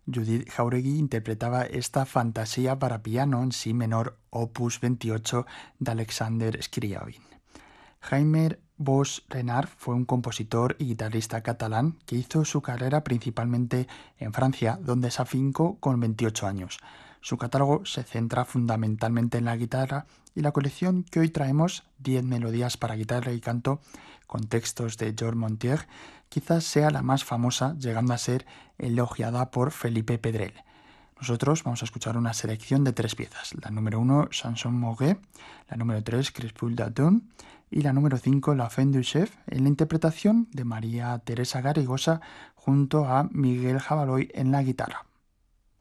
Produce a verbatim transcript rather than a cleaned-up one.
Judith Jauregui interpretaba esta fantasía para piano en si menor opus veintiocho de Alexander Scriabin. Jaime Bosch Renard fue un compositor y guitarrista catalán que hizo su carrera principalmente en Francia, donde se afincó con veintiocho años. Su catálogo se centra fundamentalmente en la guitarra y la colección que hoy traemos, diez melodías para guitarra y canto, con textos de Georges Montier, quizás sea la más famosa, llegando a ser elogiada por Felipe Pedrell. Nosotros vamos a escuchar una selección de tres piezas. La número uno, Chanson Mogué, la número tres, Crépuscule d'automne, y la número cinco, La fin du chef, en la interpretación de María Teresa Garrigosa junto a Miguel Jabaloy en la guitarra.